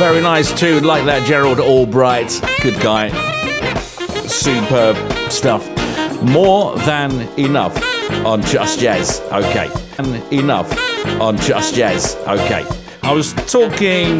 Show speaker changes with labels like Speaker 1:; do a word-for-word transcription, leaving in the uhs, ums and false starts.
Speaker 1: Very nice tune, like that Gerald Albright. Good guy. Superb stuff. More than enough on Just Jazz. Okay. And enough on Just Jazz. Okay. I was talking